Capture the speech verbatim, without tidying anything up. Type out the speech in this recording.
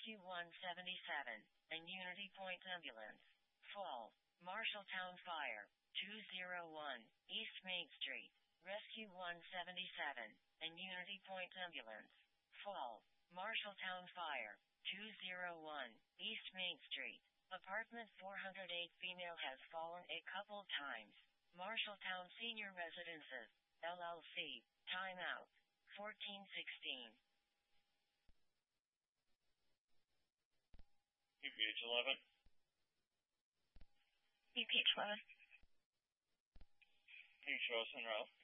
Rescue one seventy-seven, and Unity Point Ambulance. Fall. Marshalltown Fire. two oh one, East Main Street. Rescue one seventy-seven, and Unity Point Ambulance. Fall. Marshalltown Fire. two oh one, East Main Street. Apartment four oh eight female has fallen a couple times. Marshalltown Senior Residences, L L C. Timeout. fourteen sixteen. U P H eleven. U P H eleven. Can you show us en route?